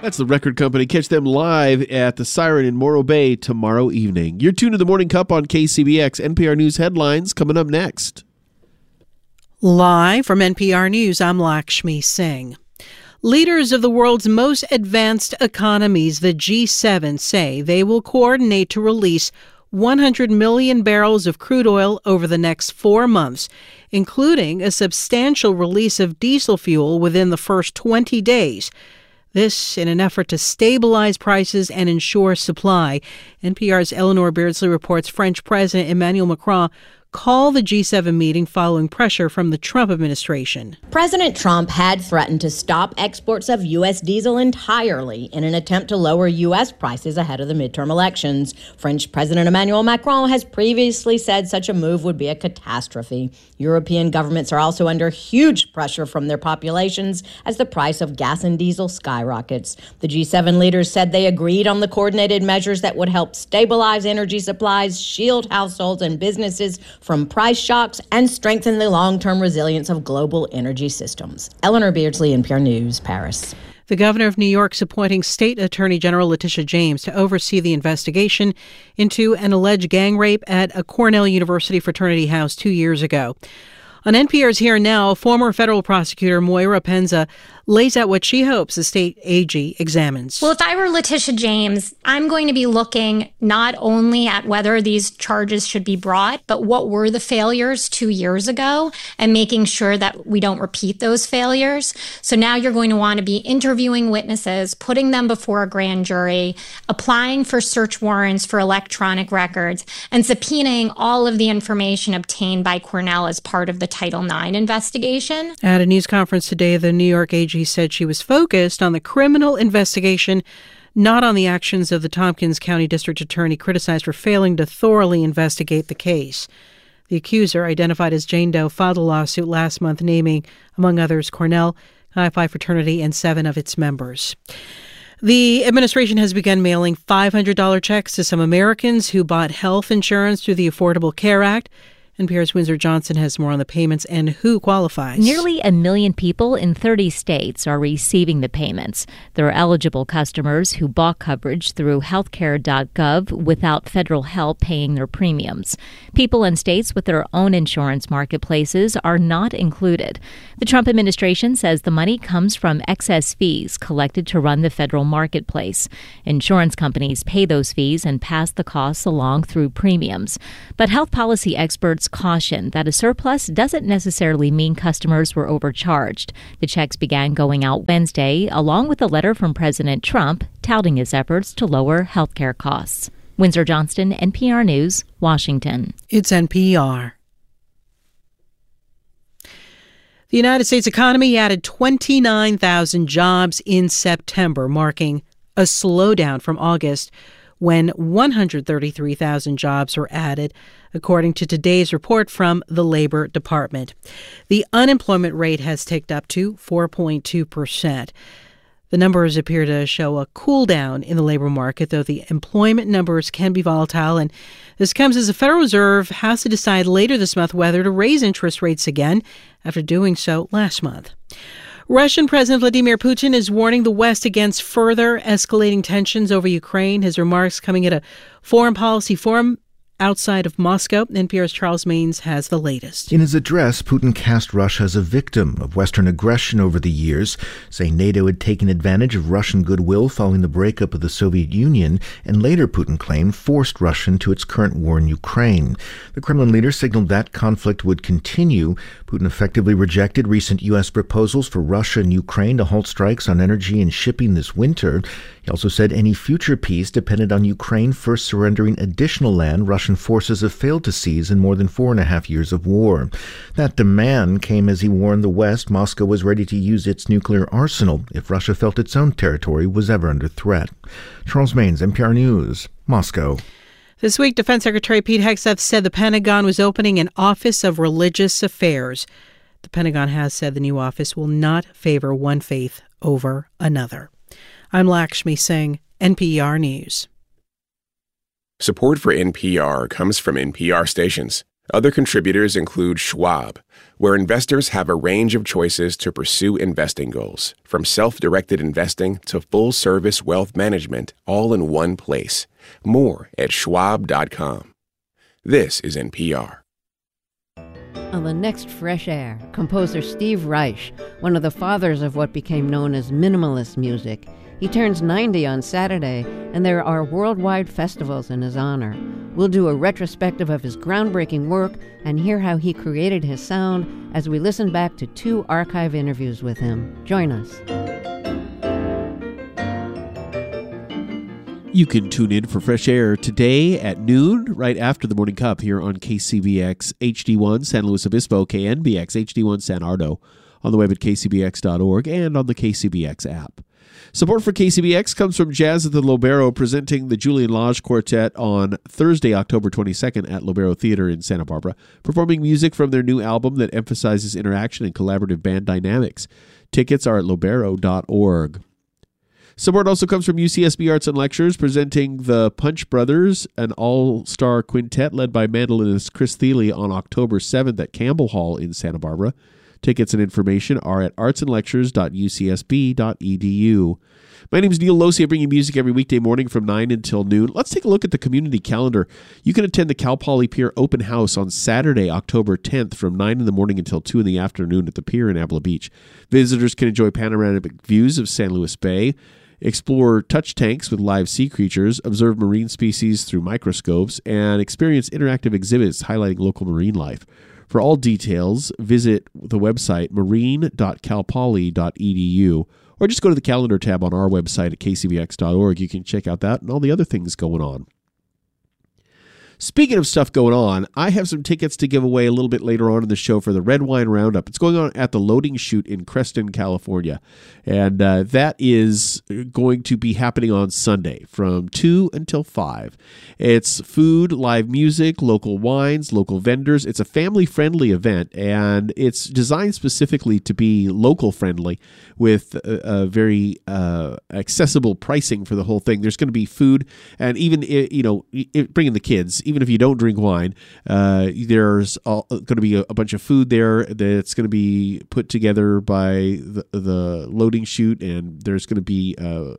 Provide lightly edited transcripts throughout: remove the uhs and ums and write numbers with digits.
That's the Record Company. Catch them live at the Siren in Morro Bay tomorrow evening. You're tuned to the Morning Cup on KCBX. NPR News headlines coming up next. Live from NPR News, I'm Lakshmi Singh. Leaders of the world's most advanced economies, the G7, say they will coordinate to release 100 million barrels of crude oil over the next 4 months, including a substantial release of diesel fuel within the first 20 days. This in an effort to stabilize prices and ensure supply. NPR's Eleanor Beardsley reports French President Emmanuel Macron called the G7 meeting following pressure from the Trump administration. President Trump had threatened to stop exports of U.S. diesel entirely in an attempt to lower U.S. prices ahead of the midterm elections. French President Emmanuel Macron has previously said such a move would be a catastrophe. European governments are also under huge pressure from their populations as the price of gas and diesel skyrockets. The G7 leaders said they agreed on the coordinated measures that would help stabilize energy supplies, shield households and businesses from price shocks, and strengthen the long-term resilience of global energy systems. Eleanor Beardsley, NPR News, Paris. The governor of New York is appointing State Attorney General Letitia James to oversee the investigation into an alleged gang rape at a Cornell University fraternity house 2 years ago. On NPR's Here and Now, former federal prosecutor Moira Penza lays out what she hopes the state AG examines. Well, if I were Letitia James, I'm going to be looking not only at whether these charges should be brought, but what were the failures 2 years ago and making sure that we don't repeat those failures. So now you're going to want to be interviewing witnesses, putting them before a grand jury, applying for search warrants for electronic records, and subpoenaing all of the information obtained by Cornell as part of the Title IX investigation. At a news conference today, the New York AG said she was focused on the criminal investigation, not on the actions of the Tompkins County District Attorney criticized for failing to thoroughly investigate the case. The accuser, identified as Jane Doe, filed a lawsuit last month naming, among others, Cornell, Chi Phi fraternity, and 7 of its members. The administration has begun mailing $500 checks to some Americans who bought health insurance through the Affordable Care Act. NPR's Windsor Johnson has more on the payments and who qualifies. Nearly 1 million people in 30 states are receiving the payments. They're eligible customers who bought coverage through healthcare.gov without federal help paying their premiums. People in states with their own insurance marketplaces are not included. The Trump administration says the money comes from excess fees collected to run the federal marketplace. Insurance companies pay those fees and pass the costs along through premiums. But health policy experts caution that a surplus doesn't necessarily mean customers were overcharged. The checks began going out Wednesday, along with a letter from President Trump touting his efforts to lower health care costs. Windsor Johnston, NPR News, Washington. It's NPR. The United States economy added 29,000 jobs in September, marking a slowdown from August, when 133,000 jobs were added, according to today's report from the Labor Department. The unemployment rate has ticked up to 4.2%. The numbers appear to show a cool down in the labor market, though the employment numbers can be volatile, and this comes as the Federal Reserve has to decide later this month whether to raise interest rates again after doing so last month. Russian President Vladimir Putin is warning the West against further escalating tensions over Ukraine. His remarks coming at a foreign policy forum outside of Moscow. NPR's Charles Maynes has the latest. In his address, Putin cast Russia as a victim of Western aggression over the years, saying NATO had taken advantage of Russian goodwill following the breakup of the Soviet Union, and later, Putin claimed, forced Russia into its current war in Ukraine. The Kremlin leader signaled that conflict would continue. Putin effectively rejected recent U.S. proposals for Russia and Ukraine to halt strikes on energy and shipping this winter. He also said any future peace depended on Ukraine first surrendering additional land Russian forces have failed to seize in more than 4.5 years of war. That demand came as he warned the West Moscow was ready to use its nuclear arsenal if Russia felt its own territory was ever under threat. Charles Maynes, NPR News, Moscow. This week, Defense Secretary Pete Hegseth said the Pentagon was opening an Office of Religious Affairs. The Pentagon has said the new office will not favor one faith over another. I'm Lakshmi Singh, NPR News. Support for NPR comes from NPR stations. Other contributors include Schwab, where investors have a range of choices to pursue investing goals, from self-directed investing to full-service wealth management, all in one place. More at schwab.com. This is NPR. On the next Fresh Air, composer Steve Reich, one of the fathers of what became known as minimalist music. He turns 90 on Saturday, and there are worldwide festivals in his honor. We'll do a retrospective of his groundbreaking work and hear how he created his sound as we listen back to 2 archive interviews with him. Join us. You can tune in for Fresh Air today at noon, right after the Morning Cup here on KCBX HD1 San Luis Obispo, KNBX HD1 San Ardo, on the web at kcbx.org and on the KCBX app. Support for KCBX comes from Jazz at the Lobero, presenting the Julian Lage Quartet on Thursday, October 22nd at Lobero Theater in Santa Barbara, performing music from their new album that emphasizes interaction and collaborative band dynamics. Tickets are at lobero.org. Support also comes from UCSB Arts and Lectures, presenting the Punch Brothers, an all-star quintet led by mandolinist Chris Thiele, on October 7th at Campbell Hall in Santa Barbara. Tickets and information are at artsandlectures.ucsb.edu. My name is Neil Losi. I bring you music every weekday morning from 9 until noon. Let's take a look at the community calendar. You can attend the Cal Poly Pier Open House on Saturday, October 10th from 9 in the morning until 2 in the afternoon at the pier in Avila Beach. Visitors can enjoy panoramic views of San Luis Bay, explore touch tanks with live sea creatures, observe marine species through microscopes, and experience interactive exhibits highlighting local marine life. For all details, visit the website marine.calpoly.edu or just go to the calendar tab on our website at kcbx.org. You can check out that and all the other things going on. Speaking of stuff going on, I have some tickets to give away a little bit later on in the show for the Red Wine Roundup. It's going on at the Loading Chute in Creston, California. And that is going to be happening on Sunday from 2 until 5. It's food, live music, local wines, local vendors. It's a family-friendly event, and it's designed specifically to be local-friendly with a very accessible pricing for the whole thing. There's going to be food, and even, bringing the kids, even if you don't drink wine, there's going to be a bunch of food there that's going to be put together by the Loading Chute, and there's going to be a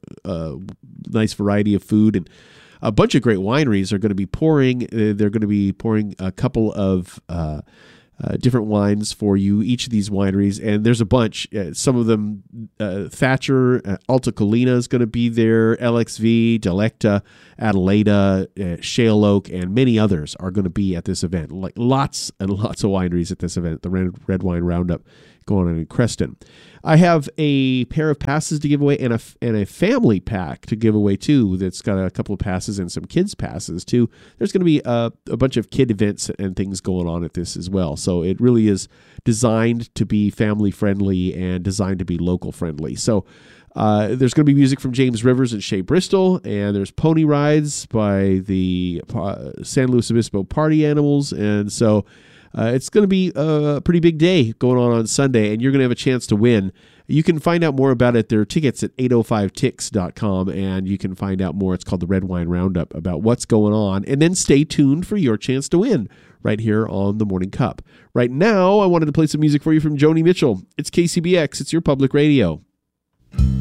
nice variety of food, and a bunch of great wineries are going to be pouring. They're going to be pouring a couple of different wines for you, each of these wineries, and there's a bunch. Some of them, Thatcher, Alta Colina is going to be there, LXV, Delecta, Adelaida, Shale Oak, and many others are going to be at this event. Like lots and lots of wineries at this event, the Red Wine Roundup going on in Creston. I have a pair of passes to give away and a family pack to give away too. That's got a couple of passes and some kids passes too. There's going to be a bunch of kid events and things going on at this as well. So it really is designed to be family friendly and designed to be local friendly. So there's going to be music from James Rivers and Shea Bristol, and there's pony rides by the San Luis Obispo Party Animals, and so it's going to be a pretty big day going on Sunday, and you're going to have a chance to win. You can find out more about it. There are tickets at 805tix.com, and you can find out more. It's called the Red Wine Roundup, about what's going on. And then stay tuned for your chance to win right here on the Morning Cup. Right now, I wanted to play some music for you from Joni Mitchell. It's KCBX. It's your public radio.